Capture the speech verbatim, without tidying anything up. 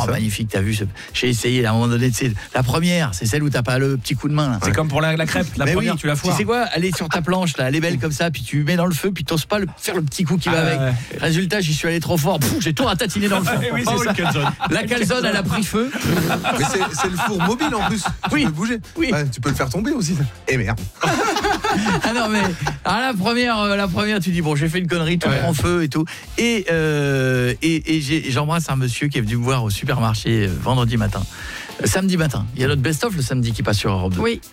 Oh, magnifique, t'as vu, j'ai essayé à un moment donné, c'est la première, c'est celle où t'as pas le petit coup de main là. C'est ouais. comme pour la, la crêpe, la mais première, oui, tu la foires. Tu sais quoi, elle est sur ta planche là, elle est belle comme ça, puis tu mets dans le feu, puis t'oses pas le, faire le petit coup qui va ah, avec. Ouais. Résultat, j'y suis allé trop fort, Pouf, j'ai tout ratatiné dans le feu. oui, c'est oh, ça. Calzone. La calzone, elle a pris feu. Mais c'est, c'est le four mobile en plus. Tu oui. peux bouger. Oui. Ouais, tu peux le faire tomber aussi. Et merde. Ah non mais alors la première, la première, tu dis bon, j'ai fait une connerie, tout ouais. prend feu et tout. Et euh, et, et j'ai, j'embrasse un monsieur qui est venu me voir au supermarché vendredi matin. Samedi matin. Il y a notre best-of le samedi qui passe sur Europe deux. Oui.